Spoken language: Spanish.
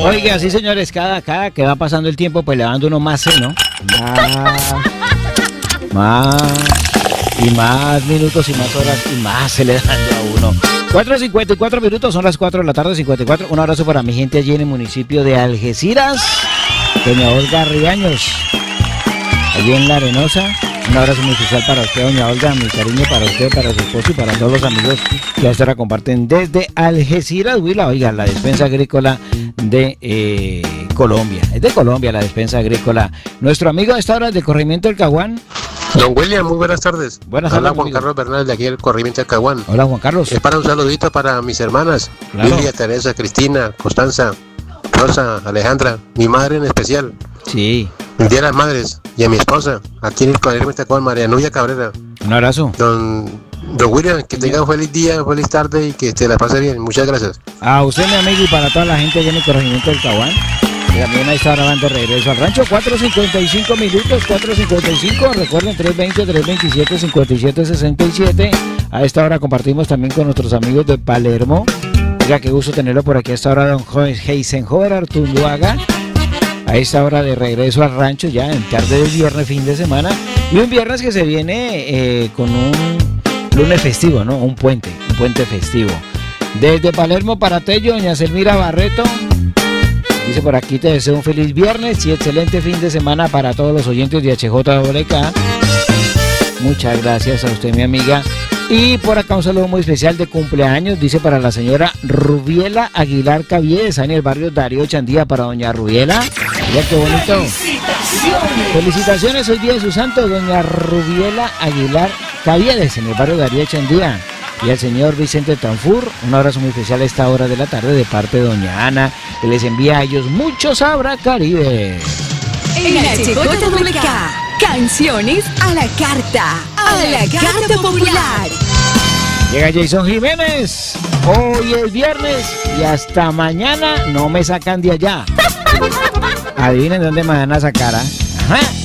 Oiga, sí señores, cada que va pasando el tiempo, pues le van dando uno más, ¿no? Más minutos y más horas y más se le dan a uno. 4:54 minutos, son las 4 de la tarde, 54. Un abrazo para mi gente allí en el municipio de Algeciras. Doña Olga Riaños, allí en La Arenosa. Un abrazo muy especial para usted, doña Olga, mi cariño para usted, para su esposo y para todos los amigos que a esta hora comparten desde Algeciras, Huila. Oiga, la despensa agrícola de Colombia. Es de Colombia la despensa agrícola. Nuestro amigo a esta hora del corregimiento del Caguán. Don William, muy buenas tardes. Buenas tardes. Hola, Juan Carlos Bernal, de aquí del corregimiento del Caguán. Hola, Juan Carlos. Es para un saludito para mis hermanas, claro. Lilia, Teresa, Cristina, Constanza, Rosa, Alejandra, mi madre en especial. Sí. El Día de las Madres, y a mi esposa, aquí en el corregimiento del Caguán, María Nubia Cabrera. Un abrazo. Don William, que tenga un feliz día, feliz tarde y que se la pase bien. Muchas gracias. A usted, mi amigo, y para toda la gente allá en el corregimiento del Caguán. Y también a esta hora van de regreso al rancho. 4:55 minutos, 4:55. Recuerden, 320-327-5767. A esta hora compartimos también con nuestros amigos de Palermo. Oiga, qué gusto tenerlo por aquí a esta hora, don Heisenhower Artunduaga. A esta hora de regreso al rancho, ya en tarde del viernes, fin de semana. Y un viernes que se viene con un lunes festivo, ¿no? Un puente festivo. Desde Palermo para Tello, doña Selmira Barreto. Dice por aquí, te deseo un feliz viernes y excelente fin de semana para todos los oyentes de HJWK. Muchas gracias a usted, mi amiga. Y por acá un saludo muy especial de cumpleaños, dice para la señora Rubiela Aguilar Caviedes, en el barrio Darío Chandía, para doña Rubiela. Mira qué bonito. Felicitaciones, hoy día de su santo, doña Rubiela Aguilar Caviedes, en el barrio Darío Chandía. Y al señor Vicente Tanfur, un abrazo muy especial a esta hora de la tarde de parte de doña Ana, que les envía a ellos muchos Abra Caribe. En HJWK, canciones a la carta popular. Llega Jason Jiménez, hoy es viernes y hasta mañana no me sacan de allá. Adivinen dónde me van a sacar, ¿ah? Ajá.